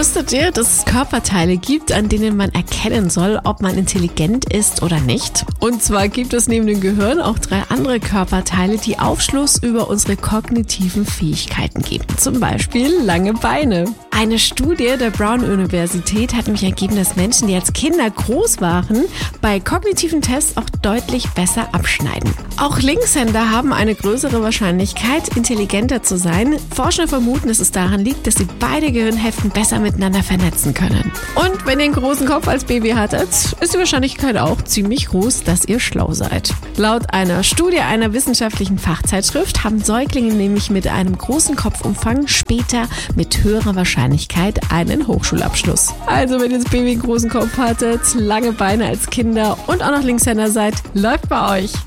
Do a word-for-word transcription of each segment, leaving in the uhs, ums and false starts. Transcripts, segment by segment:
Wusstet ihr, dass es Körperteile gibt, an denen man erkennen soll, ob man intelligent ist oder nicht? Und zwar gibt es neben dem Gehirn auch drei andere Körperteile, die Aufschluss über unsere kognitiven Fähigkeiten geben. Zum Beispiel lange Beine. Eine Studie der Brown-Universität hat nämlich ergeben, dass Menschen, die als Kinder groß waren, bei kognitiven Tests auch deutlich besser abschneiden. Auch Linkshänder haben eine größere Wahrscheinlichkeit, intelligenter zu sein. Forscher vermuten, dass es daran liegt, dass sie beide Gehirnhälften besser miteinander vernetzen können. Und wenn ihr einen großen Kopf als Baby hattet, ist die Wahrscheinlichkeit auch ziemlich groß, dass ihr schlau seid. Laut einer Studie einer wissenschaftlichen Fachzeitschrift haben Säuglinge nämlich mit einem großen Kopfumfang später mit höherer Wahrscheinlichkeit einen Hochschulabschluss. Also wenn ihr das Baby einen großen Kopf hattet, lange Beine als Kinder und auch noch Linkshänder seid, läuft bei euch.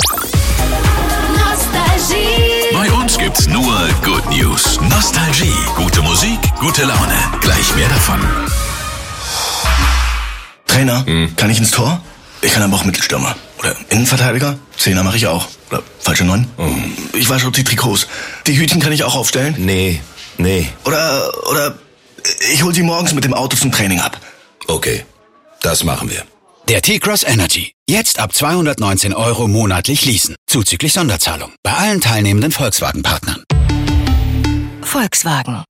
Bei uns gibt's nur Good News. Nostalgie, gute Musik, gute Laune. Gleich mehr davon. Trainer, hm. kann ich ins Tor? Ich kann aber auch Mittelstürmer. Oder Innenverteidiger? Zehner mache ich auch. Oder falsche Neun? Hm. Ich wasche auch die Trikots. Die Hütchen kann ich auch aufstellen? Nee, nee. Oder, oder ich hol sie morgens mit dem Auto zum Training ab. Okay, das machen wir. Der T-Cross Energy. Jetzt ab zweihundertneunzehn Euro monatlich leasen. Zuzüglich Sonderzahlung. Bei allen teilnehmenden Volkswagen-Partnern. Volkswagen.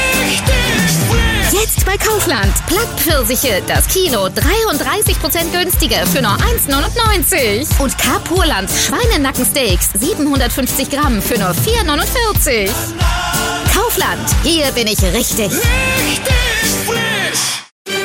Jetzt bei Kaufland. Plattpfirsiche, das Kilo dreiunddreißig Prozent günstiger für nur eins neunundneunzig. Und Carpurland Schweinenackensteaks siebenhundertfünfzig Gramm für nur vier neunundvierzig. Kaufland, hier bin ich richtig. Richtig frisch.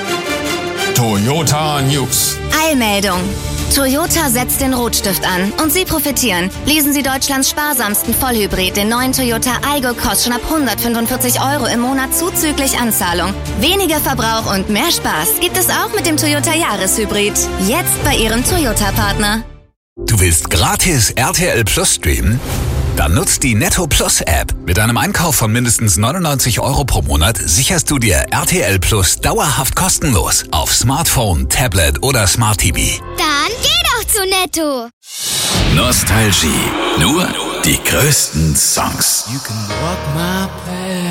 Toyota News. Eilmeldung. Toyota setzt den Rotstift an und Sie profitieren. Leasen Sie Deutschlands sparsamsten Vollhybrid, den neuen Toyota Aygo, kostet schon ab hundertfünfundvierzig Euro im Monat zuzüglich Anzahlung. Weniger Verbrauch und mehr Spaß gibt es auch mit dem Toyota Jahreshybrid. Jetzt bei Ihrem Toyota-Partner. Du willst gratis R T L Plus streamen? Dann nutzt die Netto Plus App. Mit einem Einkauf von mindestens neunundneunzig Euro pro Monat sicherst du dir R T L Plus dauerhaft kostenlos auf Smartphone, Tablet oder Smart T V. Dann geh doch zu Netto. Nostalgie. Nur die größten Songs. You can walk my path.